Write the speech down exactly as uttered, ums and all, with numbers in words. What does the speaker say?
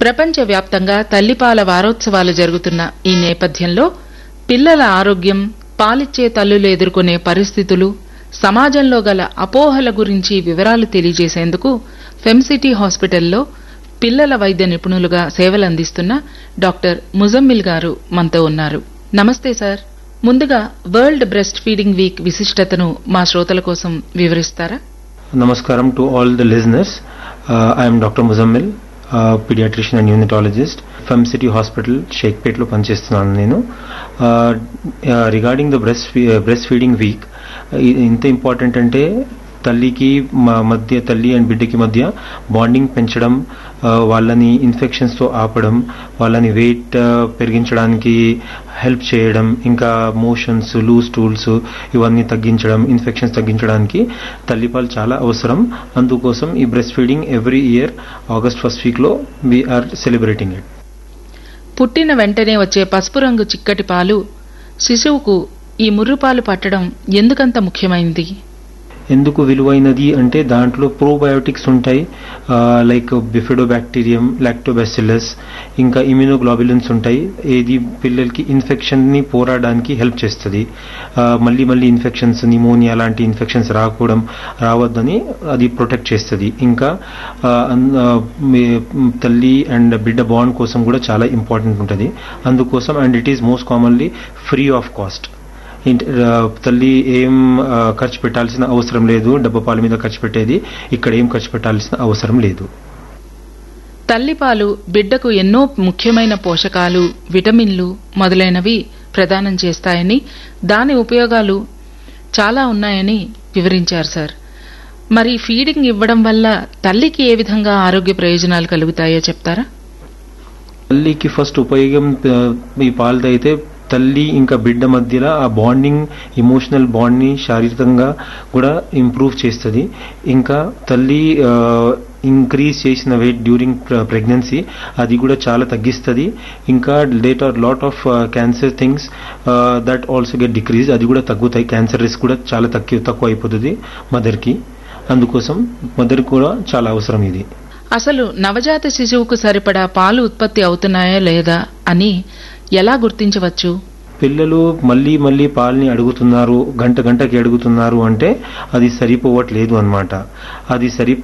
ప్రపంచవ్యాప్తంగా తల్లిపాల వారోత్సవాలు జరుగుతున్న ఈ నేపథ్యంలో పిల్లల ఆరోగ్యం, పాలిచ్చే తల్లులు ఎదుర్కొనే పరిస్థితులు, సమాజంలో గల అపోహల గురించి వివరాలు తెలియజేసేందుకు ఫెమ్సిటీ హాస్పిటల్లో పిల్లల వైద్య నిపుణులుగా సేవలందిస్తున్న డాక్టర్ ముజమ్మిల్ గారు మనతో ఉన్నారు. నమస్తే సార్. ముందుగా వరల్డ్ బ్రెస్ట్ ఫీడింగ్ వీక్ విశిష్టతను మా శ్రోతల కోసం వివరిస్తారా? నమస్కారం to all the listeners. I am doctor Muzammil, paediatrician and యూనిటాలజిస్ట్. Fem city hospital షేక్పేట్లో పనిచేస్తున్నాను నేను. Regarding the breast breast feeding week, ఇంత ఇంపార్టెంట్ అంటే తల్లికి మధ్య తల్లి అండ్ బిడ్డకి మధ్య బాండింగ్ పెంచడం, వాళ్ళని ఇన్ఫెక్షన్స్తో ఆపడం, వాళ్ళని వెయిట్ పెరిగించడానికి హెల్ప్ చేయడం, ఇంకా మోషన్స్, లూజ్ స్టూల్స్ ఇవన్నీ తగ్గించడం, ఇన్ఫెక్షన్స్ తగ్గించడానికి తల్లిపాలు చాలా అవసరం. అందుకోసం ఈ breast feeding every year August first వీక్లో వీఆర్ సెలబ్రేటింగ్ ఇట్. పుట్టిన వెంటనే వచ్చే పసుపు రంగు చిక్కటి పాలు శిశువుకు ఈ ముర్రుపాలు పట్టడం ఎందుకంత ముఖ్యమైనది? ఎందుకు విలువైనది అంటే దాంట్లో ప్రోబయోటిక్స్ ఉంటాయి, లైక్ బిఫిడోబాక్టీరియం, లాక్టోబాసిల్లస్, ఇంకా ఇమ్యూనోగ్లోబులిన్స్ ఉంటాయి. ఏది పిల్లలకి ఇన్ఫెక్షన్ని పోరాడడానికి హెల్ప్ చేస్తుంది. మళ్ళీ మళ్ళీ ఇన్ఫెక్షన్స్, నిమోనియా లాంటి ఇన్ఫెక్షన్స్ రాకూడడం రావద్దని అది ప్రొటెక్ట్ చేస్తుంది. ఇంకా తల్లి అండ్ బిడ్డ బాండ్ కోసం కూడా చాలా ఇంపార్టెంట్ ఉంటుంది అందుకోసం. And it is most commonly free of cost. తల్లి ఏం ఖర్చు పెట్టాల్సిన అవసరం లేదు. డబ్బా పాల మీద ఖర్చు పెట్టేది, ఇక్కడ ఏం ఖర్చు పెట్టాల్సిన అవసరం లేదు. తల్లిపాలు బిడ్డకు ఎన్నో ముఖ్యమైన పోషకాలు, విటమిన్లు మొదలైనవి ప్రదానం చేస్తాయని, దాని ఉపయోగాలు చాలా ఉన్నాయని వివరించారు సార్. మరి ఫీడింగ్ ఇవ్వడం వల్ల తల్లికి ఏ విధంగా ఆరోగ్య ప్రయోజనాలు కలుగుతాయో చెప్తారా? తల్లికి ఫస్ట్ ఉపయోగం ఈ పాలతో అయితే తల్లి ఇంకా బిడ్డ మధ్యలో ఆ బాండింగ్, ఇమోషనల్ బాండ్ని శారీరకంగా కూడా ఇంప్రూవ్ చేస్తుంది. ఇంకా తల్లి ఇంక్రీజ్ చేసిన వెయిట్ డ్యూరింగ్ ప్రెగ్నెన్సీ అది కూడా చాలా తగ్గిస్తుంది. ఇంకా later lot of cancer things that also get decrease, అది కూడా తగ్గుతాయి. క్యాన్సర్ రిస్క్ కూడా చాలా తక్కువ తక్కువ అయిపోతుంది మదర్కి. అందుకోసం మదర్ కూడా చాలా అవసరం ఇది. అసలు నవజాత శిశువుకు సరిపడా పాలు ఉత్పత్తి అవుతున్నాయా లేదా అని ఎలా గుర్తించవచ్చు? పిల్లలు మళ్ళీ మళ్ళీ పాలని అడుగుతున్నారు, గంట గంటకి అడుగుతున్నారు అంటే అది సరిపోవట్లేదు అన్నమాట. అది సరిపో